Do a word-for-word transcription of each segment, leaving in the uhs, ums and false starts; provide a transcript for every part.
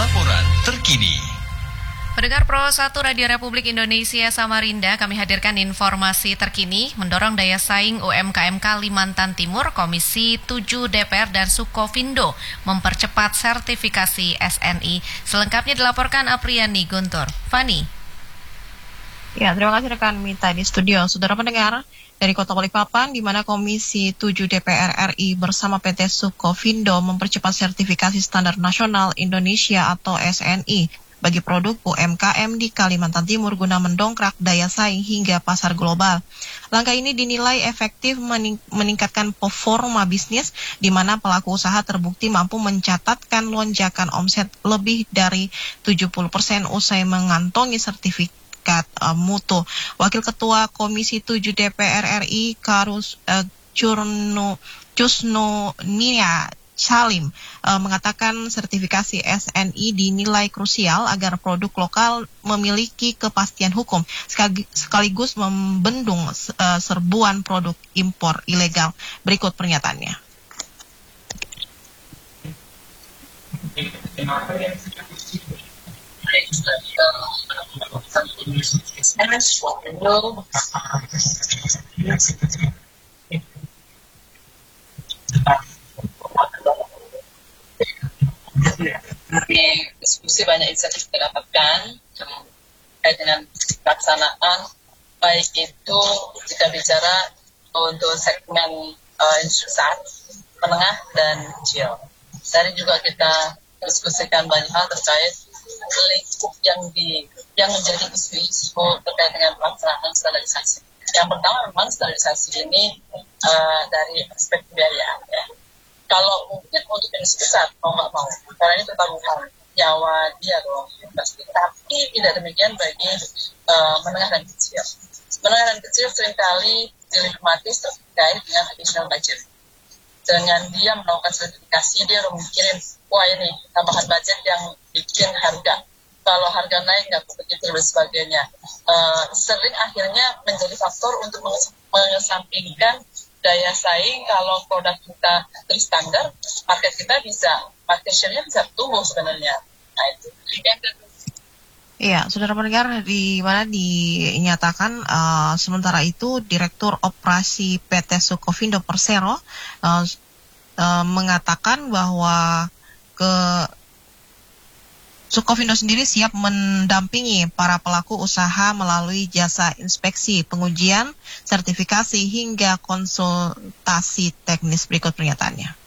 Laporan terkini. Pendengar Pro satu Radio Republik Indonesia Samarinda, kami hadirkan informasi terkini. Mendorong daya saing U M K M Kalimantan Timur, Komisi tujuh D P R dan Sukovindo mempercepat sertifikasi S N I. Selengkapnya dilaporkan Apriani Guntur. Fani. Ya, terima kasih rekan Mita di studio. Saudara pendengar, dari Kota Balikpapan, di mana Komisi tujuh D P R R I bersama P T Sukovindo mempercepat sertifikasi standar nasional Indonesia atau S N I bagi produk U M K M di Kalimantan Timur guna mendongkrak daya saing hingga pasar global. Langkah ini dinilai efektif mening- meningkatkan performa bisnis, di mana pelaku usaha terbukti mampu mencatatkan lonjakan omset lebih dari tujuh puluh persen usai mengantongi sertifikat uh, mutu. Wakil Ketua Komisi tujuh D P R R I Karus uh, Curno Cusno Nia Salim uh, mengatakan sertifikasi S N I dinilai krusial agar produk lokal memiliki kepastian hukum sekaligus membendung uh, serbuan produk impor ilegal. Berikut pernyataannya. Di diskusi banyak insentif kita dapatkan terkait dengan pelaksanaan, baik itu jika bicara untuk segmen uh, besar, menengah, dan kecil. Tadi juga kita diskusikan banyak hal terkait lingkup yang di yang menjadi isu-isu terkait dengan pelaksanaan standarisasi. Yang pertama memang standarisasi ini uh, dari aspek biaya. Ya. Kalau mungkin untuk industri besar, mau nggak mau, karena ini pertaruhan nyawa dia dong, pasti. Tapi tidak demikian bagi uh, menengah dan kecil. Menengah dan kecil seringkali dilematis terkait dengan additional budget. Dengan dia melakukan sertifikasi, dia udah mikirin, wah ini tambahan budget yang bikin harga. Kalau harga naik nggak begitu dan sebagainya. Uh, sering akhirnya menjadi faktor untuk mengesampingkan daya saing. Kalau produk kita terstandar, market kita bisa, market share-nya bisa tumbuh sebenarnya. Nah itu. Iya, saudara pendengar, di mana dinyatakan uh, sementara itu Direktur Operasi P T Sukovindo Persero uh, uh, mengatakan bahwa ke Sukovindo sendiri siap mendampingi para pelaku usaha melalui jasa inspeksi, pengujian, sertifikasi, hingga konsultasi teknis. Berikut pernyataannya.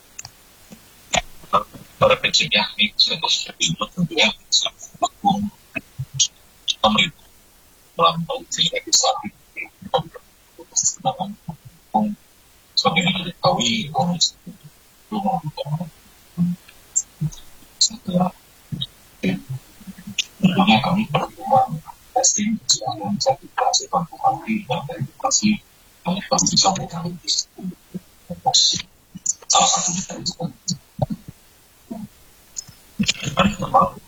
Para pencegahan ini Sukovindo tentunya bisa mendukung pemerintah melampaui legislatif sebagaimana diketahui Komisi belum membuka setelah tentunya kami perlu testing kesehatan sertifikasi konfirmasi dan verifikasi kami pasti sampaikan di salah satunya dari kami terbaru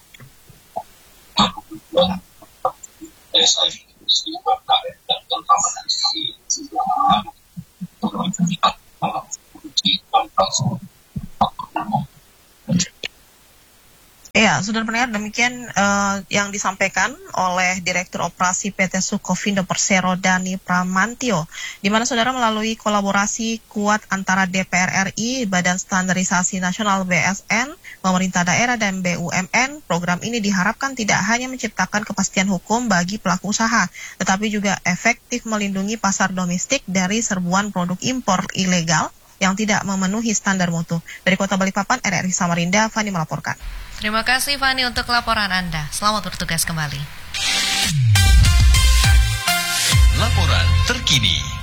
dan desa industri berkaret dan terutama dari sisi sejarah untuk meningkat dalam produksi dan transport. Ya, saudara pendengar, demikian uh, yang disampaikan oleh Direktur Operasi P T Sukovindo Persero Dani Pramantio, di mana saudara melalui kolaborasi kuat antara D P R R I, Badan Standarisasi Nasional B S N, pemerintah daerah dan B U M N, program ini diharapkan tidak hanya menciptakan kepastian hukum bagi pelaku usaha, tetapi juga efektif melindungi pasar domestik dari serbuan produk impor ilegal yang tidak memenuhi standar mutu. Dari Kota Balikpapan, R R I Samarinda, Fani melaporkan. Terima kasih Fani untuk laporan Anda. Selamat bertugas kembali. Laporan terkini.